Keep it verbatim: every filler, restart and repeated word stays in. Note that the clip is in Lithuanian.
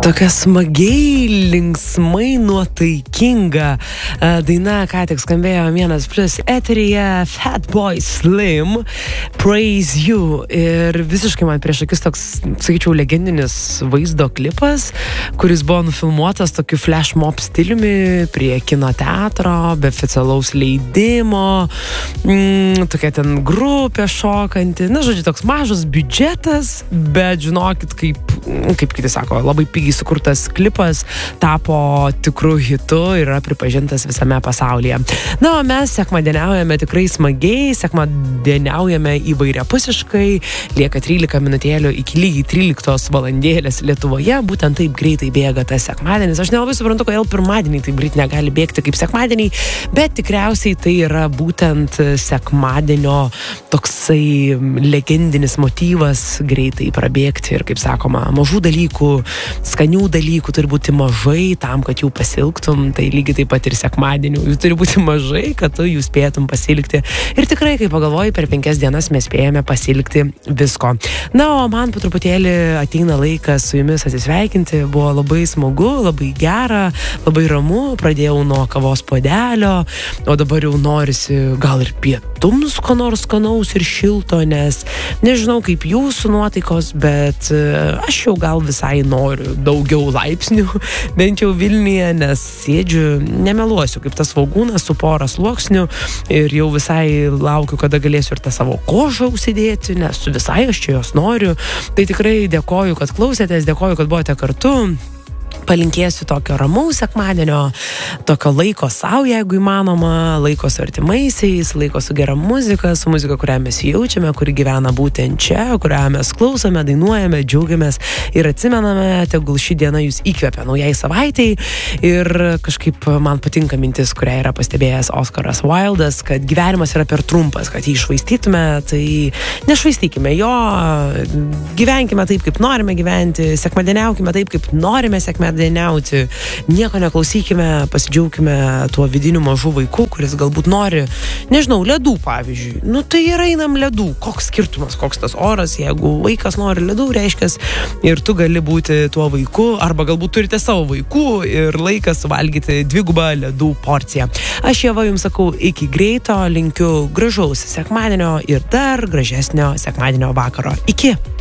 Tokia smagiai, linksmai nuotaikinga daina, ką tik skambėjo vienas plus eteryje, Fatboy Slim, Praise You. Ir visiškai man prieš akis toks, sakyčiau, legendinis vaizdo klipas, kuris buvo nufilmuotas tokiu flash mob stiliumi prie kino teatro, be oficialaus leidimo, mm, tokia ten grupė šokanti. Na, žodžiu, toks mažas biudžetas, bet žinokit, kaip, kaip kiti sako, labai pigiai sukurtas klipas tapo tikru hitu ir yra pripažintas visame pasaulyje. Na, o mes sekmadieniaujame tikrai smagiai, sekmadieniaujame įvairiapusiškai, lieka trylika minutėlių iki lygiai tryliktos valandėlės Lietuvoje, būtent taip greitai bėga tas sekmadienis. Aš nelabai suprantu, kodėl pirmadieniai taip greit negali bėgti kaip sekmadieniai, bet tikriausiai tai yra būtent sekmadienio toksai legendinis motyvas greitai prabėgti ir, kaip sakoma, mažų dalykų, skanių dalykų turi būti mažai tam, kad jų pasilgtum, tai lygiai taip pat ir sekmadienių. Jų turi būti mažai, kad tu jų spėtum pasilgti. Ir tikrai, kai pagalvoji, per penkias dienas mes spėjame pasilgti visko. Na, o man po truputėlį ateina laikas su jumis atsisveikinti. Buvo labai smagu, labai gera, labai ramu. Pradėjau nuo kavos puodelio, o dabar jau norisi gal ir pietums ko nors skanaus ir šilto, nes nežinau kaip jūsų nuotaikos, bet aš jau gal visai noriu daugiau laipsnių, bent jau Vilniuje, nes sėdžiu, nemeluosiu, kaip tas svogūnas su pora sluoksnių ir jau visai laukiu, kada galėsiu ir tą savo kožą užsidėti, nes visai aš čia jos noriu. Tai tikrai dėkoju, kad klausėtės, dėkoju, kad buvote kartu. Palinkėsiu tokio ramaus sekmadienio, tokio laiko savo, jeigu įmanoma, laiko su artimaisiais, laiko su gera muzika, su muzika, kurią mes jaučiame, kuri gyvena būtent čia, kurią mes klausome, dainuojame, džiaugiamės ir atsimename, tegul ši diena jūs įkvepia naujai savaitei. Ir kažkaip man patinka mintis, kurią yra pastebėjęs Oskaras Wildas, kad gyvenimas yra per trumpas, kad jį iššvaistytume, tai nešvaistykime jo, gyvenkime taip, kaip norime gyventi, sekmadieniaukime taip, kaip norime sekmadieniauti. Nieko neklausykime, pasidžiaukime tuo vidiniu mažu vaiku, kuris galbūt nori, nežinau, ledų pavyzdžiui. Nu tai ir einam ledų. Koks skirtumas, koks tas oras, jeigu vaikas nori ledų, reiškia, ir tu gali būti tuo vaiku, arba galbūt turite savo vaikų ir laikas suvalgyti dvigubą ledų porciją. Aš Ieva jums sakau iki greito, linkiu gražaus sekmadienio ir dar gražesnio sekmadienio vakaro. Iki!